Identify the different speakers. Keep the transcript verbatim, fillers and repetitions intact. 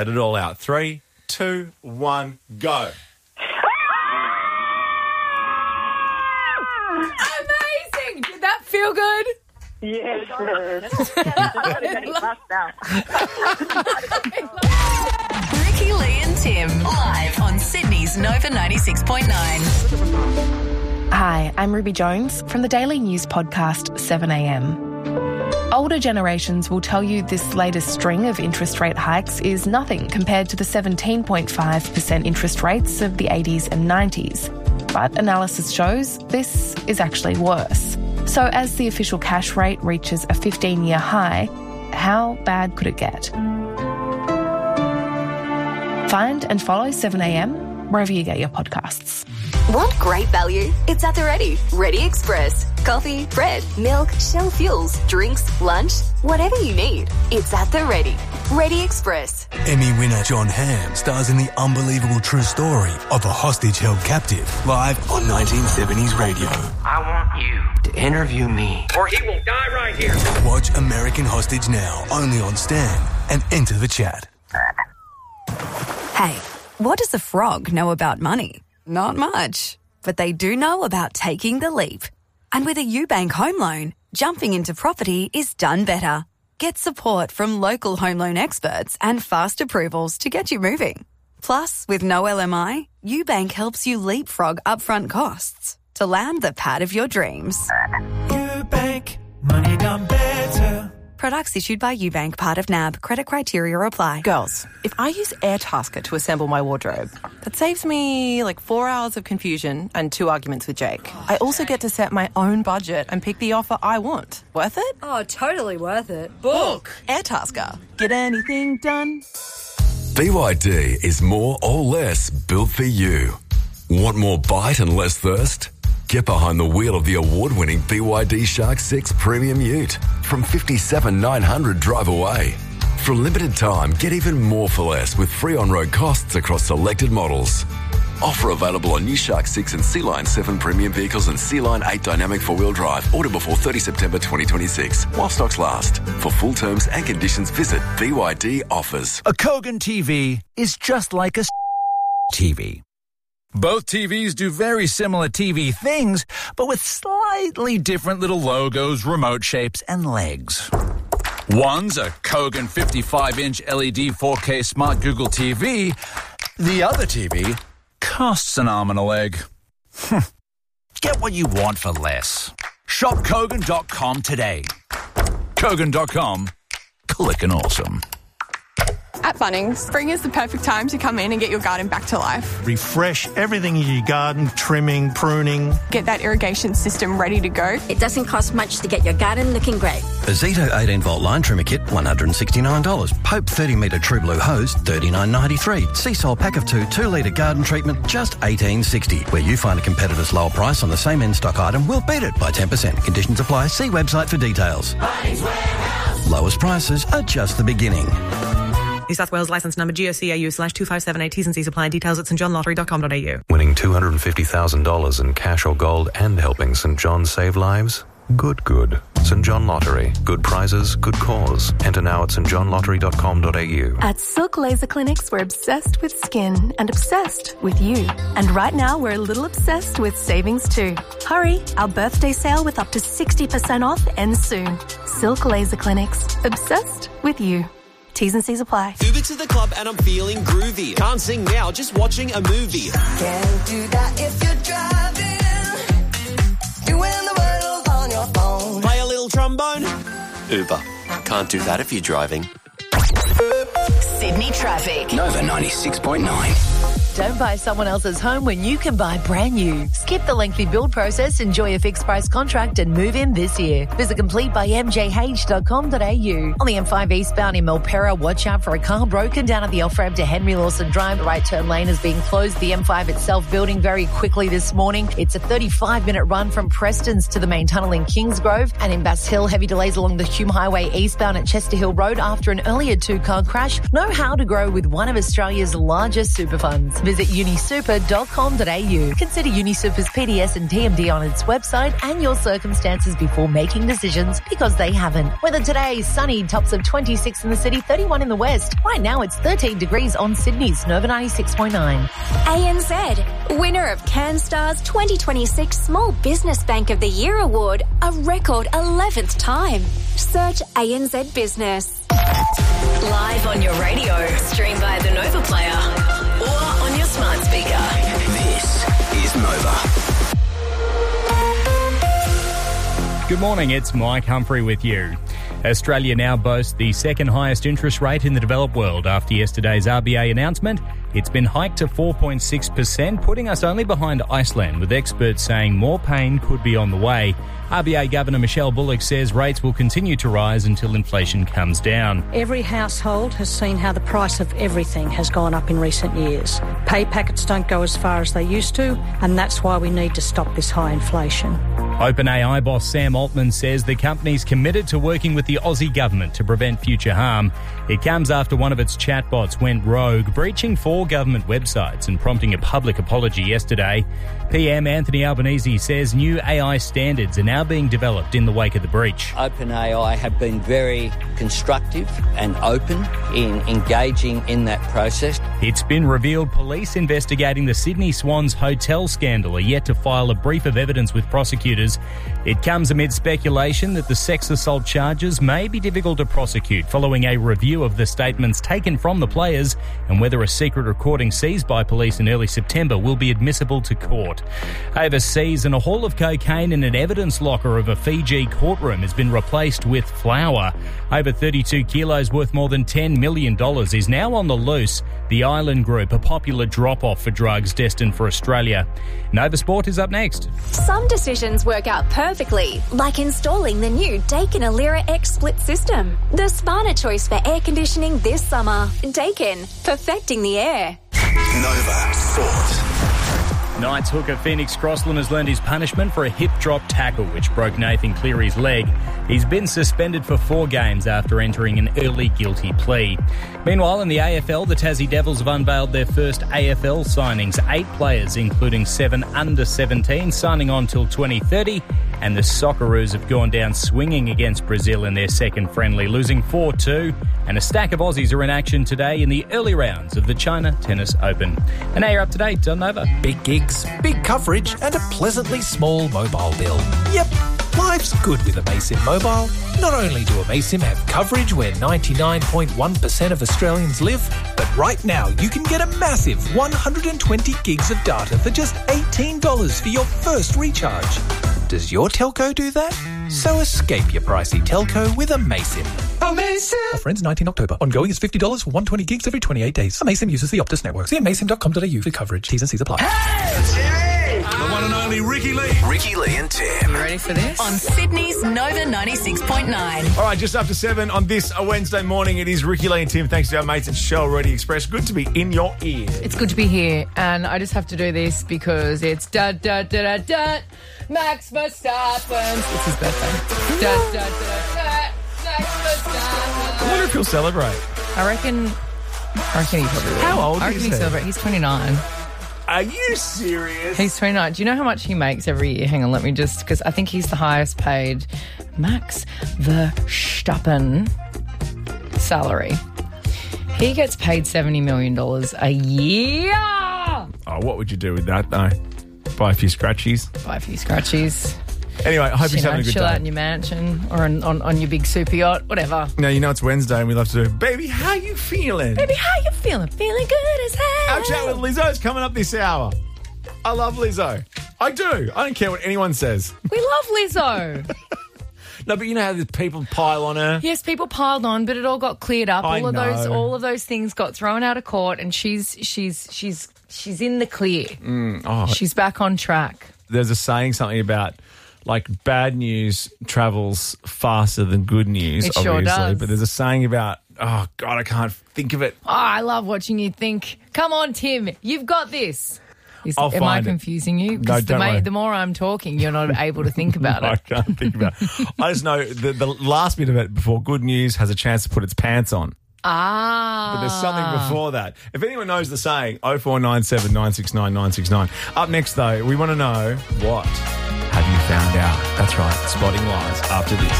Speaker 1: Let it all out. Three, two, one, go.
Speaker 2: Amazing! Did that feel good?
Speaker 3: Yes.
Speaker 4: Ricky, Lee and Tim, live on Sydney's Nova ninety-six point nine.
Speaker 5: Hi, I'm Ruby Jones from the daily news podcast seven a m. Older generations will tell you this latest string of interest rate hikes is nothing compared to the seventeen point five percent interest rates of the eighties and nineties. But analysis shows this is actually worse. So as the official cash rate reaches a fifteen-year high, how bad could it get? Find and follow seven a m wherever you get your podcasts.
Speaker 4: Want great value? It's at the Ready. Ready Express. Coffee, bread, milk, Shell fuels, drinks, lunch, whatever you need. It's at the Ready. Ready Express.
Speaker 6: Emmy winner John Hamm stars in the unbelievable true story of a hostage held captive, live on nineteen seventies radio.
Speaker 7: I want you to interview me, or he will die right here.
Speaker 6: Watch American Hostage now, only on Stan, and enter the chat.
Speaker 8: Hey, what does a frog know about money? Not much. But they do know about taking the leap. And with a UBank home loan, jumping into property is done better. Get support from local home loan experts and fast approvals to get you moving. Plus, with no L M I, UBank helps you leapfrog upfront costs to land the pad of your dreams.
Speaker 9: UBank, money done better.
Speaker 8: Products issued by UBank, part of N A B. Credit criteria apply.
Speaker 10: Girls, if I use Airtasker to assemble my wardrobe, that saves me like four hours of confusion and two arguments with Jake. I also get to set my own budget and pick the offer I want. Worth it?
Speaker 2: Oh, totally worth it.
Speaker 10: Book! Airtasker. Get anything done?
Speaker 11: B Y D is more or less built for you. Want more bite and less thirst? Get behind the wheel of the award-winning B Y D Shark six Premium Ute from fifty-seven thousand nine hundred drive away. For a limited time, get even more for less with free on-road costs across selected models. Offer available on new Shark six and Sea Line seven premium vehicles and Sea Line eight dynamic four-wheel drive. Order before thirtieth September twenty twenty-six while stocks last. For full terms and conditions, visit B Y D Offers.
Speaker 12: A Kogan T V is just like a T V. Both T Vs do very similar T V things, but with slightly different little logos, remote shapes, and legs. One's a Kogan fifty-five inch L E D four K Smart Google T V. The other T V costs an arm and a leg. Get what you want for less. Shop Kogan dot com today. Kogan dot com. Clickin' awesome.
Speaker 13: At Bunnings, spring is the perfect time to come in and get your garden back to life.
Speaker 14: Refresh everything in your garden, trimming, pruning.
Speaker 13: Get that irrigation system ready to go.
Speaker 15: It doesn't cost much to get your garden looking great.
Speaker 16: A Zito eighteen volt line trimmer kit, one hundred sixty-nine dollars. Pope thirty metre True Blue hose, thirty-nine ninety-three. Seasol pack of two, two litre garden treatment, just eighteen sixty. Where you find a competitor's lower price on the same in-stock item, we'll beat it by ten percent. Conditions apply. See website for details.
Speaker 9: Bunnings Warehouse.
Speaker 16: Lowest prices are just the beginning.
Speaker 17: New South Wales licence number G O C A U slash two five seven eight. T's and C's apply. Details at st john lottery dot com dot a u.
Speaker 18: Winning two hundred fifty thousand dollars in cash or gold and helping St John save lives? Good, good. St John Lottery. Good prizes, good cause. Enter now at st john lottery dot com dot a u.
Speaker 19: At Silk Laser Clinics, we're obsessed with skin and obsessed with you. And right now, we're a little obsessed with savings too. Hurry, our birthday sale with up to sixty percent off ends soon. Silk Laser Clinics. Obsessed with you. T's and C's apply.
Speaker 20: Uber to the club and I'm feeling groovy. Can't sing now, just watching a movie.
Speaker 6: Can't do that if you're driving. Doing the world on your phone.
Speaker 20: Play a little trombone. Uber. Can't do that if you're driving.
Speaker 4: Sydney traffic.
Speaker 16: Nova ninety-six point nine.
Speaker 1: Don't buy someone else's home when you can buy brand new. Skip the lengthy build process, enjoy a fixed price contract and move in this year. Visit complete by m j h dot com dot a u. On the M five eastbound in Milperra, watch out for a car broken down at the off-ramp to Henry Lawson Drive. The right turn lane is being closed. The M five itself building very quickly this morning. It's a thirty-five minute run from Preston's to the main tunnel in Kingsgrove. And in Bass Hill, heavy delays along the Hume Highway eastbound at Chester Hill Road after an earlier two-car crash. No Know how to grow with one of Australia's largest super funds. Visit uni super dot com dot a u. Consider UniSuper's P D S and T M D on its website and your circumstances before making decisions, because they haven't. Weather today, sunny, tops of twenty-six in the city, thirty-one in the west. Right now it's thirteen degrees on Sydney's Nova ninety-six point nine.
Speaker 15: A N Z, winner of CanStar's twenty twenty-six Small Business Bank of the Year Award, a record eleventh time. Search A N Z Business.
Speaker 3: Live on your radio, stream via the Nova Player or on your smart speaker.
Speaker 6: This is Nova.
Speaker 21: Good morning, it's Mike Humphrey with you. Australia now boasts the second highest interest rate in the developed world after yesterday's R B A announcement. It's been hiked to four point six percent, putting us only behind Iceland, with experts saying more pain could be on the way. R B A Governor Michelle Bullock says rates will continue to rise until inflation comes down.
Speaker 22: Every household has seen how the price of everything has gone up in recent years. Pay packets don't go as far as they used to, and that's why we need to stop this high inflation.
Speaker 21: OpenAI boss Sam Altman says the company's committed to working with the Aussie government to prevent future harm. It comes after one of its chatbots went rogue, breaching four government websites and prompting a public apology yesterday. P M Anthony Albanese says new A I standards are now being developed in the wake of the breach.
Speaker 23: OpenAI have been very constructive and open in engaging in that process.
Speaker 21: It's been revealed police investigating the Sydney Swans hotel scandal are yet to file a brief of evidence with prosecutors. It comes amid speculation that the sex assault charges may be difficult to prosecute following a review of the statements taken from the players and whether a secret recording seized by police in early September will be admissible to court. Overseas, and a haul of cocaine in an evidence locker of a Fiji courtroom has been replaced with flour. Over thirty-two kilos worth more than ten million dollars is now on the loose. The Island Group, a popular drop-off for drugs destined for Australia. Nova Sport is up next.
Speaker 15: Some decisions work out perfectly, like installing the new Daikin Alira X split system. The smarter choice for air conditioning this summer. Daikin, perfecting the air.
Speaker 6: Nova Sport.
Speaker 21: Knights hooker Phoenix Crossland has learned his punishment for a hip drop tackle which broke Nathan Cleary's leg. He's been suspended for four games after entering an early guilty plea. Meanwhile, in the A F L, the Tassie Devils have unveiled their first A F L signings. Eight players, including seven under seventeen, signing on till twenty thirty. And the Socceroos have gone down swinging against Brazil in their second friendly, losing four two. And a stack of Aussies are in action today in the early rounds of the China Tennis Open. And now you're up to date on Nova.
Speaker 24: Big gigs, big coverage, and a pleasantly small mobile bill. Yep, life's good with Amaysim Mobile. Not only do Amaysim have coverage where ninety-nine point one percent of Australians live, but right now you can get a massive one hundred twenty gigs of data for just eighteen dollars for your first recharge. Does your telco do that? So escape your pricey telco with Amaysim. Amaysim! Offer ends nineteenth October. Ongoing is fifty dollars for one hundred twenty gigs every twenty-eight days. Amaysim uses the Optus network. See amaysim dot com dot a u for coverage. T's and C's apply.
Speaker 6: Hey, the one and only Ricky Lee. Ricky Lee and Tim.
Speaker 3: You ready for this? On Sydney's Nova ninety-six point nine.
Speaker 25: All right, just after seven on this a Wednesday morning, it is Ricky Lee and Tim. Thanks to our mates at Shell Ready Express. Good to be in your ear.
Speaker 2: It's good to be here, and I just have to do this because it's da da da da da Max Verstappen. It's his birthday. Da da da da Max Verstappen.
Speaker 25: I wonder if he'll celebrate.
Speaker 2: I reckon. I reckon he probably will.
Speaker 25: How old
Speaker 2: I
Speaker 25: is
Speaker 2: reckon
Speaker 25: he?
Speaker 2: he celebrate. He's twenty-nine.
Speaker 25: Are you serious?
Speaker 2: He's twenty-nine. Do you know how much he makes every year? Hang on, let me just, because I think he's the highest paid Max Verstappen salary. He gets paid seventy million dollars a year.
Speaker 25: Oh, what would you do with that, though? Buy a few scratchies?
Speaker 2: Buy a few scratchies.
Speaker 25: Anyway, I hope
Speaker 2: you
Speaker 25: he's
Speaker 2: know,
Speaker 25: having a good
Speaker 2: chill
Speaker 25: day.
Speaker 2: out in your mansion or on, on, on your big super yacht, whatever.
Speaker 25: Now, you know it's Wednesday and we love to do, baby, how you feeling?
Speaker 2: Baby, how you feeling? Feeling good as hell.
Speaker 25: Our chat with Lizzo's coming up this hour. I love Lizzo. I do. I don't care what anyone says.
Speaker 2: We love Lizzo.
Speaker 25: No, but you know how the people pile on her?
Speaker 2: Yes, people piled on, but it all got cleared up.
Speaker 25: I
Speaker 2: all of
Speaker 25: know.
Speaker 2: those all of those things got thrown out of court, and she's she's she's she's in the clear.
Speaker 25: Mm, oh.
Speaker 2: She's back on track.
Speaker 25: There's a saying something about like bad news travels faster than good news,
Speaker 2: It
Speaker 25: obviously.
Speaker 2: sure does.
Speaker 25: But there's a saying about, oh God, I can't think of it.
Speaker 2: Oh, I love watching you think. Come on, Tim, you've got this. Is,
Speaker 25: I'll
Speaker 2: am I
Speaker 25: find it.
Speaker 2: confusing you?
Speaker 25: No,
Speaker 2: Because the,
Speaker 25: don't worry.
Speaker 2: ma- the more I'm talking, you're not able to think about
Speaker 25: I
Speaker 2: it.
Speaker 25: can't think about it. I just know the, the last bit of it before good news has a chance to put its pants on.
Speaker 2: Ah.
Speaker 25: But there's something before that. If anyone knows the saying, oh four nine seven, nine six nine, nine six nine. Up next, though, we want to know what have you found out? That's right, spotting lies after this.